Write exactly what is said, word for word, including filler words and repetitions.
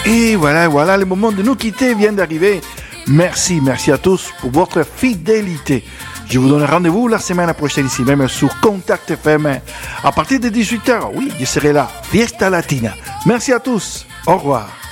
Et voilà, voilà, le moment de nous quitter vient d'arriver. Merci, merci à tous pour votre fidélité. Je vous donne rendez-vous la semaine prochaine ici même sur Contact F M. À partir de dix-huit heures, oui, je serai là. Fiesta Latina. Merci à tous. Au revoir.